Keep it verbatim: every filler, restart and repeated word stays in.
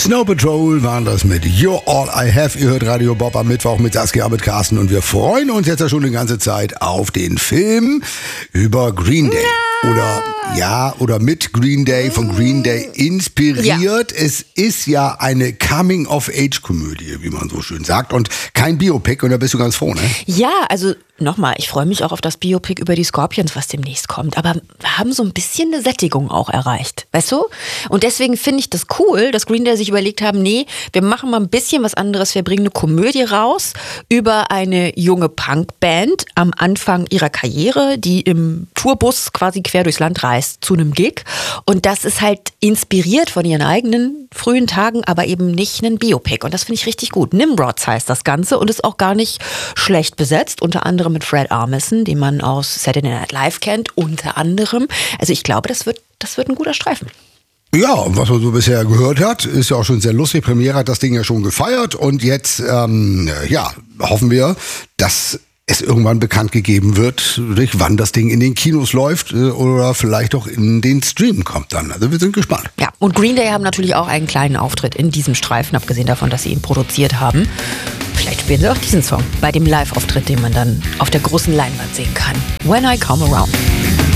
Snow Patrol waren das mit You're All I Have. Ihr hört Radio Bob am Mittwoch mit Saskia, mit Carsten und wir freuen uns jetzt ja schon die ganze Zeit auf den Film über Green Day. Ja. Oder ja, oder mit Green Day, von Green Day inspiriert. Ja. Es ist ja eine Coming-of-Age-Komödie, wie man so schön sagt, und kein Biopic, und da bist du ganz froh, ne? Ja, also nochmal, ich freue mich auch auf das Biopic über die Scorpions, was demnächst kommt. Aber wir haben so ein bisschen eine Sättigung auch erreicht, weißt du? Und deswegen finde ich das cool, dass Green Day sich überlegt haben, nee, wir machen mal ein bisschen was anderes. Wir bringen eine Komödie raus über eine junge Punkband am Anfang ihrer Karriere, die im Tourbus quasi quer durchs Land reist zu einem Gig. Und das ist halt inspiriert von ihren eigenen frühen Tagen, aber eben nicht ein Biopic. Und das finde ich richtig gut. Nimrods heißt das Ganze und ist auch gar nicht schlecht besetzt. Unter anderem mit Fred Armisen, den man aus Saturday Night Live kennt, unter anderem. Also ich glaube, das wird, das wird ein guter Streifen. Ja, was man so bisher gehört hat, ist ja auch schon sehr lustig. Premiere hat das Ding ja schon gefeiert und jetzt, ähm, ja, hoffen wir, dass es irgendwann bekannt gegeben wird, wann das Ding in den Kinos läuft oder vielleicht auch in den Stream kommt dann. Also wir sind gespannt. Ja, und Green Day haben natürlich auch einen kleinen Auftritt in diesem Streifen, abgesehen davon, dass sie ihn produziert haben. Vielleicht spielen sie auch diesen Song bei dem Live-Auftritt, den man dann auf der großen Leinwand sehen kann. When I Come Around.